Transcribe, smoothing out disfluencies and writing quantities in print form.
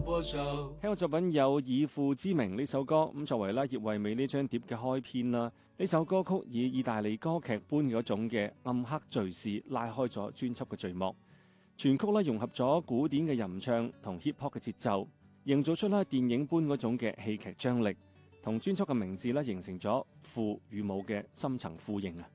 播手。 聽過作品有《以父之名》呢首歌，咁作為葉惠美呢張碟嘅開篇啦。呢首歌曲以意大利歌劇般嗰種嘅暗黑敘事拉開咗專輯嘅序幕，全曲融合咗古典嘅吟唱同 hip hop 嘅節奏，營造出電影般嗰種嘅戲劇張力，同專輯嘅名字形成咗父與母嘅深層呼應啊！